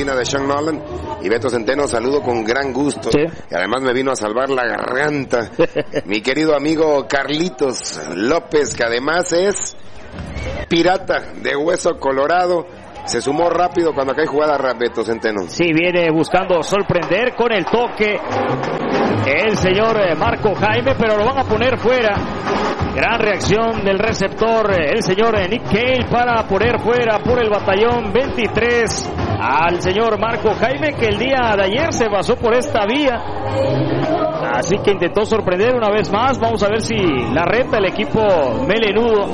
cabina de Sean Nolan. Y Beto Centeno, saludo con gran gusto. Sí. Y además me vino a salvar la garganta. Mi querido amigo Carlitos López, que además es pirata de hueso colorado. Se sumó rápido cuando acá hay jugada, Beto Centeno. Sí, viene buscando sorprender con el toque el señor Marco Jaime, pero lo van a poner fuera. Gran reacción del receptor, el señor Nick Cale, para poner fuera por el batallón 23 al señor Marco Jaime, que el día de ayer se pasó por esta vía. Así que intentó sorprender una vez más. Vamos a ver si la reta el equipo melenudo.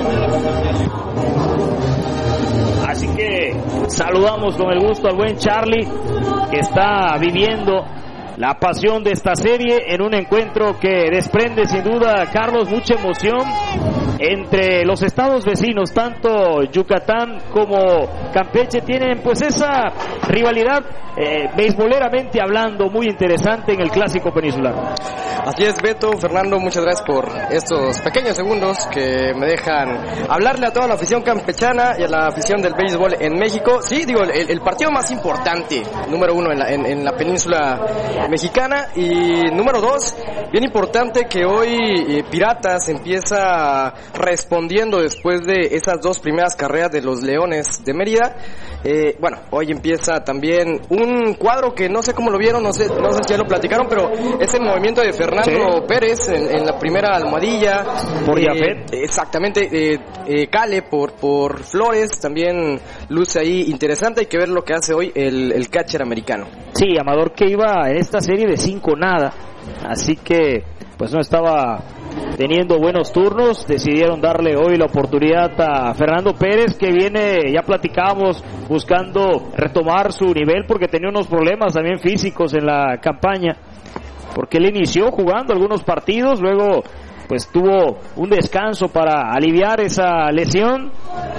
Así que saludamos con el gusto al buen Charlie, que está viviendo la pasión de esta serie en un encuentro que desprende sin duda, Carlos, mucha emoción entre los estados vecinos. Tanto Yucatán como Campeche tienen pues esa rivalidad beisboleramente hablando muy interesante en el Clásico Peninsular. Así es, Beto, Fernando, muchas gracias por estos pequeños segundos que me dejan hablarle a toda la afición campechana y a la afición del béisbol en México. Sí, digo, el partido más importante, número uno en la península mexicana, y número dos, bien importante que hoy Piratas empieza respondiendo después de esas dos primeras carreras de los Leones de Mérida. Bueno, hoy empieza también un cuadro que no sé cómo lo vieron, no sé si ya lo platicaron, pero es el movimiento de Fernando Pérez en la primera almohadilla. Por Yafet. Exactamente, Cale por Flores, también luce ahí interesante. Hay que ver lo que hace hoy el catcher americano. Sí, Amador, que iba en esta serie de 5-0, así que pues no estaba teniendo buenos turnos. Decidieron darle hoy la oportunidad a Fernando Pérez, que viene, ya platicábamos, buscando retomar su nivel porque tenía unos problemas también físicos en la campaña, porque él inició jugando algunos partidos, luego pues tuvo un descanso para aliviar esa lesión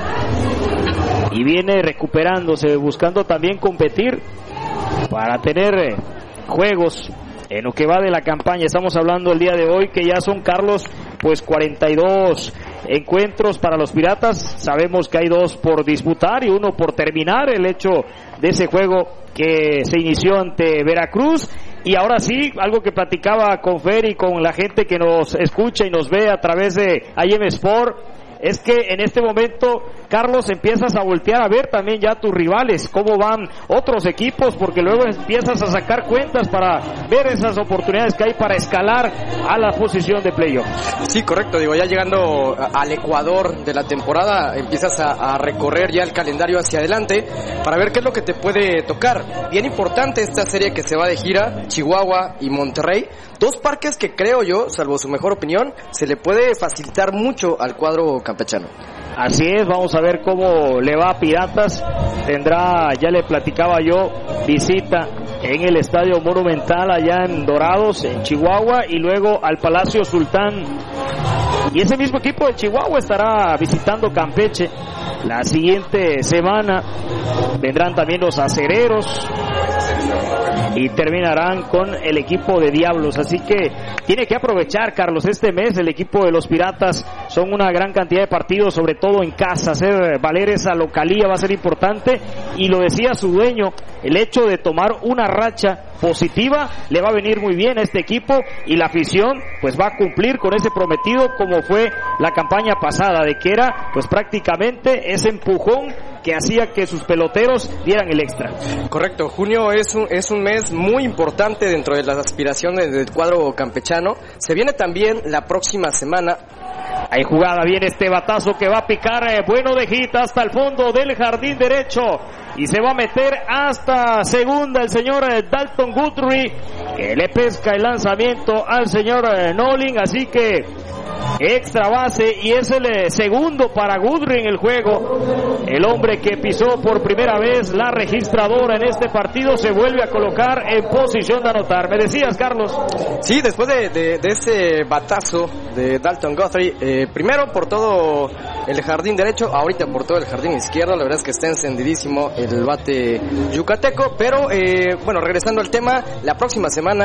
y viene recuperándose, buscando también competir para tener juegos en lo que va de la campaña. Estamos hablando el día de hoy que ya son, Carlos, pues 42 encuentros para los Piratas. Sabemos que hay 2 por disputar y 1 por terminar, el hecho de ese juego que se inició ante Veracruz. Y ahora sí, algo que platicaba con Fer y con la gente que nos escucha y nos ve a través de IM Sport, es que en este momento, Carlos, empiezas a voltear a ver también ya tus rivales, cómo van otros equipos, porque luego empiezas a sacar cuentas para ver esas oportunidades que hay para escalar a la posición de playoff. Sí, correcto, digo, ya llegando al Ecuador de la temporada, empiezas a recorrer ya el calendario hacia adelante para ver qué es lo que te puede tocar. Bien importante esta serie que se va de gira, Chihuahua y Monterrey, 2 parques que creo yo, salvo su mejor opinión, se le puede facilitar mucho al cuadro campechano. Así es, vamos a ver cómo le va a Piratas. Tendrá, ya le platicaba yo, visita en el Estadio Monumental allá en Dorados, en Chihuahua, y luego al Palacio Sultán. Y ese mismo equipo de Chihuahua estará visitando Campeche la siguiente semana. Vendrán también los acereros y terminarán con el equipo de Diablos. Así que tiene que aprovechar, Carlos, este mes el equipo de los Piratas. Son una gran cantidad de partidos, sobre todo en casa. Hacer valer esa localía va a ser importante, y lo decía su dueño, el hecho de tomar una racha positiva le va a venir muy bien a este equipo, y la afición pues va a cumplir con ese prometido, como fue la campaña pasada, de que era pues prácticamente ese empujón que hacía que sus peloteros dieran el extra. Correcto, junio es un mes muy importante dentro de las aspiraciones del cuadro campechano. Se viene también la próxima semana. Hay jugada, viene este batazo que va a picar, bueno de hit hasta el fondo del jardín derecho, y se va a meter hasta segunda el señor Dalton Guthrie, que le pesca el lanzamiento al señor Nolan. Así que extra base, y es el segundo para Guthrie en el juego. El hombre que pisó por primera vez la registradora en este partido se vuelve a colocar en posición de anotar. ¿Me decías, Carlos? Sí, después de ese batazo de Dalton Guthrie, primero por todo el jardín derecho, ahorita por todo el jardín izquierdo, la verdad es que está encendidísimo el bate yucateco. Pero bueno, regresando al tema, la próxima semana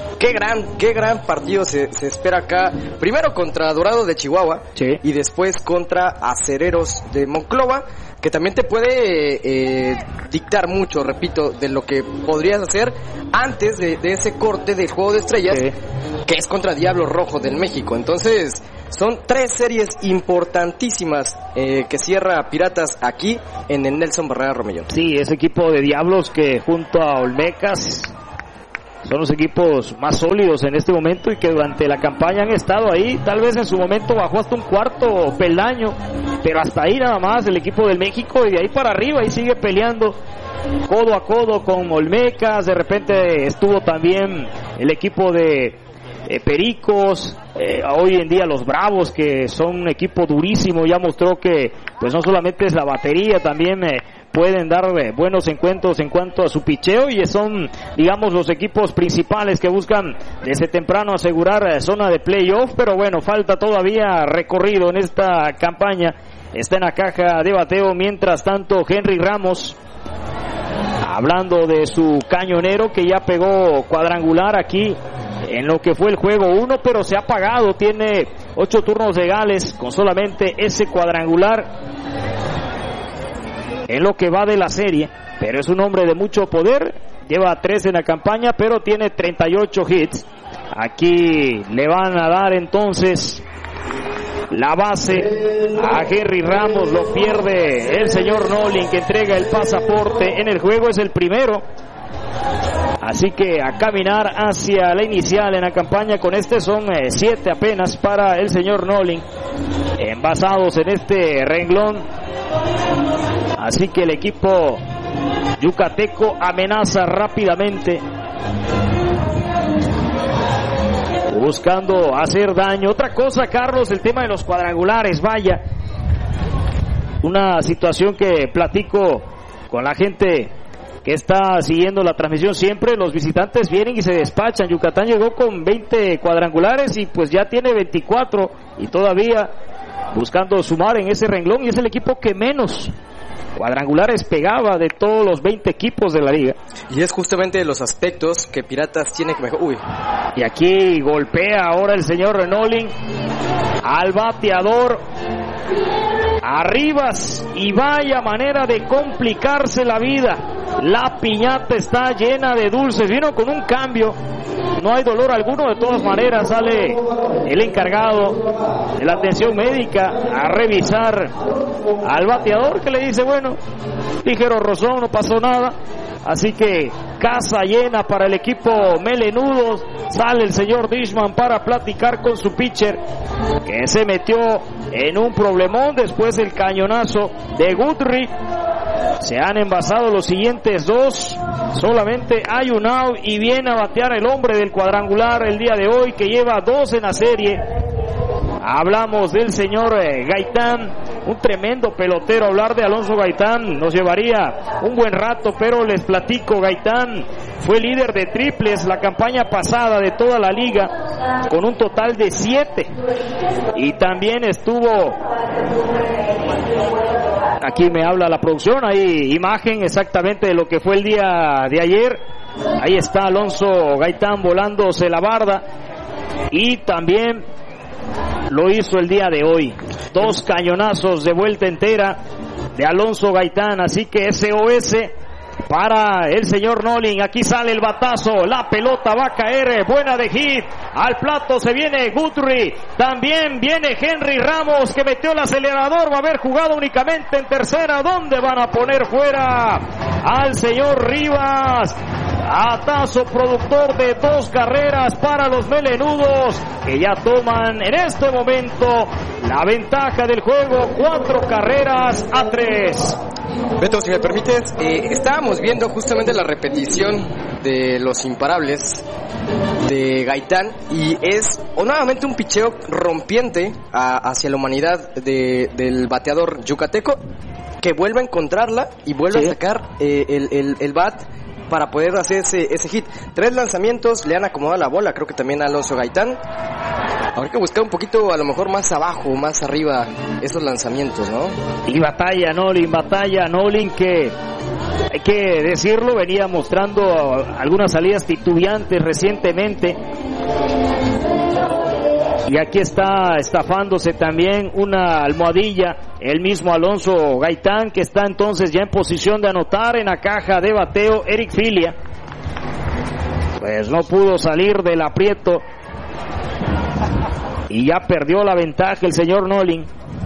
qué gran partido se espera acá. Primero contra Dorado de Chihuahua, sí, y después contra Acereros de Monclova, que también te puede dictar mucho, repito, de lo que podrías hacer antes de ese corte del Juego de Estrellas, sí, que es contra Diablos Rojos del México. Entonces, son 3 series importantísimas que cierra Piratas aquí en el Nelson Barrera Romellón. Sí, ese equipo de Diablos que junto a Olmecas son los equipos más sólidos en este momento y que durante la campaña han estado ahí. Tal vez en su momento bajó hasta un cuarto peldaño, pero hasta ahí nada más el equipo del México, y de ahí para arriba ahí sigue peleando codo a codo con Olmecas. De repente estuvo también el equipo de Pericos, hoy en día los Bravos, que son un equipo durísimo. Ya mostró que pues no solamente es la batería, también pueden dar buenos encuentros en cuanto a su picheo, y son, digamos, los equipos principales que buscan desde temprano asegurar zona de playoff. Pero bueno, falta todavía recorrido en esta campaña. Está en la caja de bateo. Mientras tanto, Henry Ramos, hablando de su cañonero, que ya pegó cuadrangular aquí en lo que fue el juego 1, pero se ha apagado. Tiene 8 turnos legales con solamente ese cuadrangular en lo que va de la serie, pero es un hombre de mucho poder. Lleva 3 en la campaña, pero tiene 38 hits. Aquí le van a dar entonces la base a Henry Ramos. Lo pierde el señor Nolin, que entrega el pasaporte en el juego. Es el primero, así que a caminar hacia la inicial en la campaña. Con este son 7 apenas para el señor Nolin envasados en este renglón. Así que el equipo yucateco amenaza rápidamente, buscando hacer daño. Otra cosa, Carlos, el tema de los cuadrangulares. Vaya, una situación que platico con la gente que está siguiendo la transmisión siempre. Los visitantes vienen y se despachan. Yucatán llegó con 20 cuadrangulares y pues ya tiene 24 y todavía buscando sumar en ese renglón, y es el equipo que menos cuadrangulares pegaba de todos los 20 equipos de la liga. Y es justamente de los aspectos que Piratas tiene que mejorar. Uy. Y aquí golpea ahora el señor Renolin al bateador Arribas, y vaya manera de complicarse la vida. La piñata está llena de dulces. Vino con un cambio, no hay dolor alguno. De todas maneras sale el encargado de la atención médica a revisar al bateador, que le dice, bueno, ligero rozón, no pasó nada. Así que casa llena para el equipo Melenudos. Sale el señor Dishman para platicar con su pitcher, que se metió en un problemón después del cañonazo de Guthrie. Se han envasado los siguientes 2, solamente hay un out, y viene a batear el hombre del cuadrangular el día de hoy, que lleva 2 en la serie. Hablamos del señor Gaitán, un tremendo pelotero. Hablar de Alonso Gaitán nos llevaría un buen rato, pero les platico. Gaitán fue líder de triples la campaña pasada de toda la liga, con un total de 7, y también estuvo, aquí me habla la producción, hay imagen exactamente de lo que fue el día de ayer. Ahí está Alonso Gaitán volándose la barda, y también lo hizo el día de hoy. 2 cañonazos de vuelta entera de Alonso Gaitán. Así que SOS para el señor Nolin. Aquí sale el batazo, la pelota va a caer, buena de hit. Al plato se viene Guthrie, también viene Henry Ramos, que metió el acelerador. Va a haber jugado únicamente en tercera, donde van a poner fuera al señor Rivas. Atazo productor de 2 carreras para los Melenudos, que ya toman en este momento la ventaja del juego, 4 carreras a 3. Beto, si me permites, estábamos viendo justamente la repetición de los imparables de Gaitán, y es nuevamente un picheo rompiente hacia la humanidad del bateador yucateco, que vuelve a encontrarla y vuelve a sacar el bat para poder hacer ese hit. 3 lanzamientos, le han acomodado la bola, creo que también a Alonso Gaitán. Habrá que buscar un poquito, a lo mejor más abajo, más arriba, esos lanzamientos, ¿no? Y batalla Nolin que, hay que decirlo, venía mostrando algunas salidas titubeantes recientemente. Y aquí está estafándose también una almohadilla el mismo Alonso Gaitán, que está entonces ya en posición de anotar en la caja de bateo. Eric Filia pues no pudo salir del aprieto y ya perdió la ventaja el señor Nolin,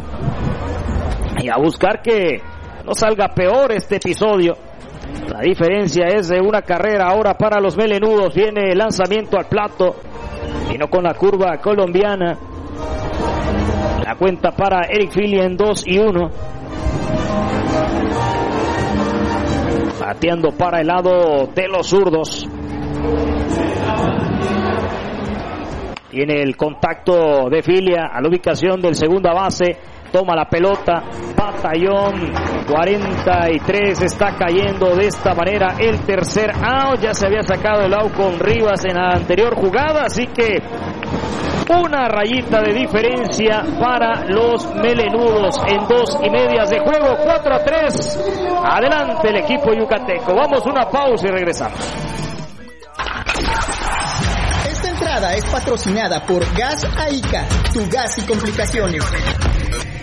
y a buscar que no salga peor este episodio. La diferencia es de una carrera ahora para los melenudos. Viene el lanzamiento al plato, vino con la curva colombiana. La cuenta para Eric Filia en 2-1. Bateando para el lado de los zurdos. Tiene el contacto de Filia a la ubicación del segunda base. Toma la pelota, batallón 43, está cayendo de esta manera el tercer out. Ya se había sacado el out con Rivas en la anterior jugada, así que una rayita de diferencia para los melenudos en 2.5 de juego. 4-3, adelante el equipo yucateco. Vamos a una pausa y regresamos. Esta entrada es patrocinada por Gas Aica, tu gas y complicaciones.